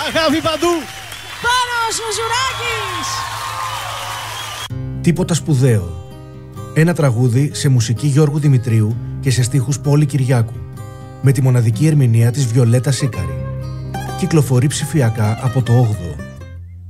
Αγάπη παντού. Πάνος Μουζουράκης. Τίποτα σπουδαίο. Ένα τραγούδι σε μουσική Γιώργου Δημητρίου και σε στίχους Πόλη Κυριάκου, με τη μοναδική ερμηνεία της Βιολέτα Σίκαρη. Κυκλοφορεί ψηφιακά από το 8ο.